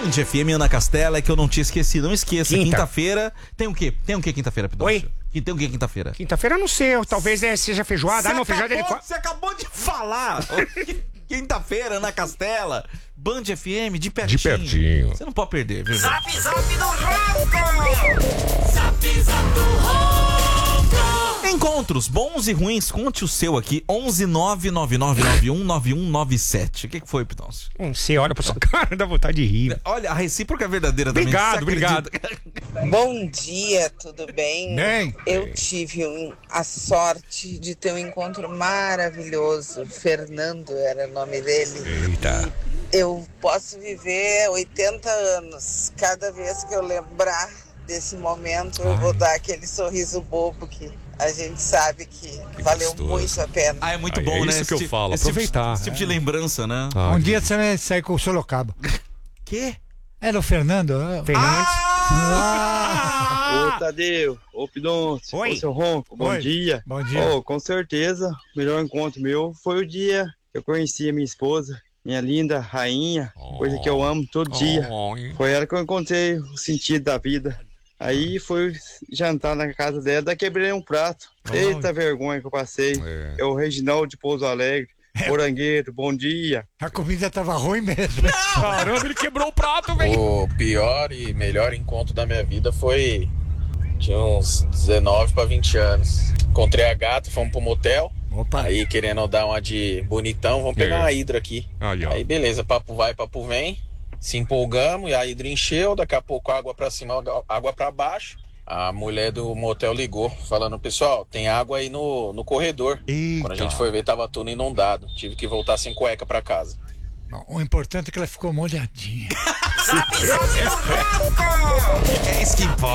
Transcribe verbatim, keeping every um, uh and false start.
Band F M, Ana Castela, é que eu não tinha esquecido. Não esqueça, Quinta. quinta-feira. Tem o quê? Tem o quê quinta-feira, Pidoncio? Oi? Tem o quê quinta-feira? Quinta-feira eu não sei, talvez é, seja feijoada. Ah, não, feijoada ele... Você acabou de falar! Quinta-feira, Ana Castela, Band F M, de pertinho. De pertinho. Você não pode perder, viu? Zap Zap do Ronco! Zap Zap do Ronco! Encontros bons e ruins, conte o seu aqui. onze nove nove nove nove um nove um nove sete. O que, que foi, Pidoncio? Não sei, olha pra sua cara, dá vontade de rir. Olha, a recíproca é verdadeira também. Obrigado, Você obrigado. Bom dia, tudo bem? Bem. Eu tive um- a sorte de ter um encontro maravilhoso. Fernando era o nome dele. Eita. Eu posso viver oitenta anos. Cada vez que eu lembrar desse momento, eu vou dar aquele sorriso bobo que a gente sabe que, valeu gostoso. muito a pena. Ah, é muito Aí, bom, é né? isso Esse que eu tipo- falo, esse tipo- aproveitar. Esse tipo de lembrança, né? Ah, Um dia você vai sair com o Sorocaba. Quê? Era o Fernando? né? Fernandes. Ah! Ô, Tadeu, ô, Pidoncio, Oi. ô, seu Ronco, bom Oi. dia. Bom dia. Ô, com certeza, o melhor encontro meu foi o dia que eu conheci a minha esposa, minha linda rainha, coisa que eu amo todo dia. Foi ela que eu encontrei o sentido da vida. Aí foi jantar na casa dela, daí quebrei um prato. Eita vergonha que eu passei. É. É o Reginaldo de Pouso Alegre, Morangueiro, bom dia. A comida tava ruim mesmo. Caramba, ele quebrou o prato, velho. O pior e melhor encontro da minha vida foi... Tinha uns dezenove para vinte anos. Encontrei a gata, fomos pro motel. Opa. Aí querendo dar uma de bonitão, vamos pegar É. uma hidra aqui. Aí, ó. Aí beleza, papo vai, papo vem. Se empolgamos e a hidra encheu. Daqui a pouco água pra cima, água pra baixo. A mulher do motel ligou, falando: pessoal, tem água aí no, no corredor. Eita. Quando a gente foi ver, tava tudo inundado. Tive que voltar sem cueca pra casa. Bom, o importante é que ela ficou molhadinha. Zap Zap do Ronco! É isso que importa.